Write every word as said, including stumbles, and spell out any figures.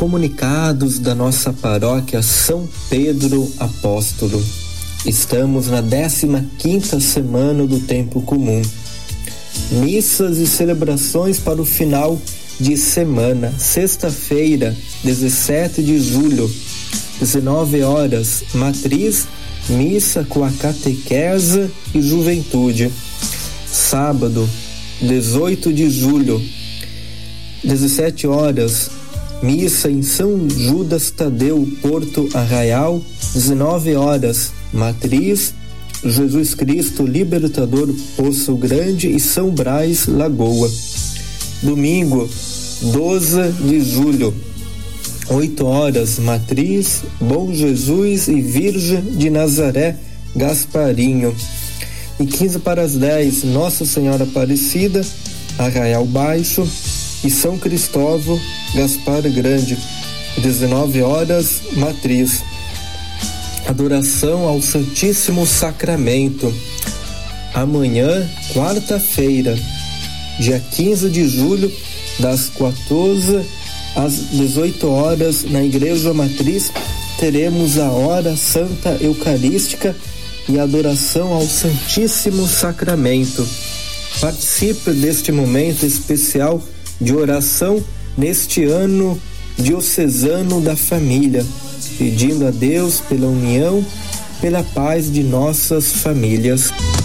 Comunicados da nossa paróquia São Pedro Apóstolo. Estamos na décima quinta semana do tempo comum. Missas e celebrações para o final de semana. Sexta-feira, dezessete de julho, dezenove horas, matriz, missa com a catequese e juventude. Sábado, dezoito de julho, dezessete horas, missa em São Judas Tadeu, Porto Arraial, dezenove horas, matriz, Jesus Cristo Libertador, Poço Grande e São Brás, Lagoa. Domingo, doze de julho, oito horas, matriz, Bom Jesus e Virgem de Nazaré, Gasparinho. E quinze para as dez, Nossa Senhora Aparecida, Arraial Baixo e São Cristóvão, Gaspar Grande. dezenove horas, matriz. Adoração ao Santíssimo Sacramento. Amanhã, quarta-feira, dia quinze de julho, das quatorze às dezoito horas, na Igreja Matriz, teremos a Hora Santa Eucarística e adoração ao Santíssimo Sacramento. Participe deste momento especial de oração neste ano diocesano da família, pedindo a Deus pela união, pela paz de nossas famílias.